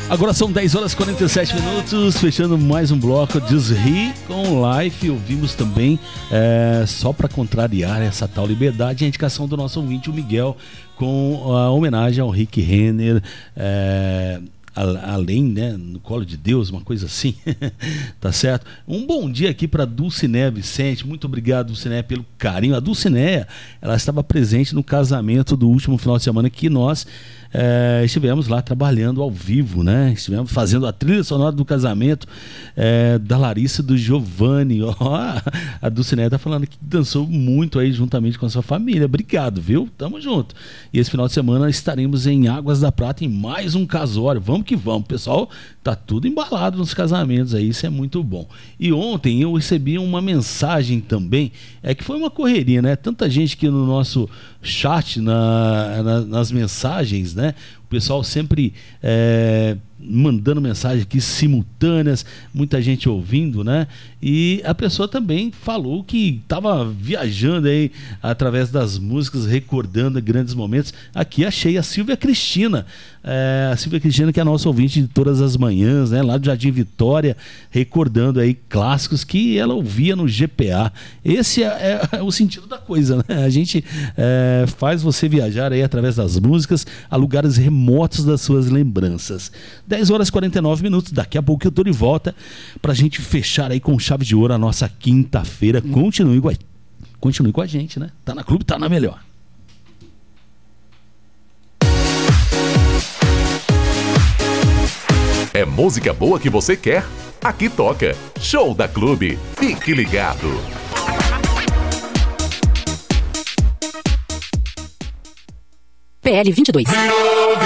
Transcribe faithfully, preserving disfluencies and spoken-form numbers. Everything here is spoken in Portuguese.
Agora são dez horas e quarenta e sete minutos, fechando mais um bloco de Ri com Life. Ouvimos também, é, só para contrariar essa tal liberdade, a indicação do nosso ouvinte, o Miguel, com a homenagem ao Rick Renner, é, além, né, no colo de Deus, uma coisa assim, tá certo? Um bom dia aqui para Dulcinéia Vicente, muito obrigado, Dulcinéia, pelo carinho. A Dulcinéia, ela estava presente no casamento do último final de semana que nós É, estivemos lá trabalhando ao vivo, né? Estivemos fazendo a trilha sonora do casamento é, da Larissa e do Giovanni. Oh, a Dulcinéia tá falando que dançou muito aí juntamente com a sua família. Obrigado, viu? Tamo junto. E esse final de semana estaremos em Águas da Prata em mais um casório. Vamos que vamos, pessoal. Tá tudo embalado nos casamentos aí, isso é muito bom. E ontem eu recebi uma mensagem também, é que foi uma correria, né? Tanta gente aqui no nosso chat, na, na, nas mensagens, né? O pessoal sempre é, mandando mensagens aqui simultâneas, muita gente ouvindo, né? E a pessoa também falou que estava viajando aí através das músicas, recordando grandes momentos. Aqui achei a Silvia Cristina, é, a Silvia Cristina, que é a nossa ouvinte de todas as manhãs, né? Lá do Jardim Vitória, recordando aí clássicos que ela ouvia no G P A. Esse é, é o sentido da coisa, né? A gente é, faz você viajar aí através das músicas a lugares remotos das suas lembranças. dez horas e quarenta e nove minutos, daqui a pouco eu tô de volta pra gente fechar aí com chave de ouro a nossa quinta-feira. Continue com a, continue com a gente, né? Tá na Clube, tá na Melhor. É música boa que você quer? Aqui toca Show da Clube. Fique ligado. P L vinte e dois.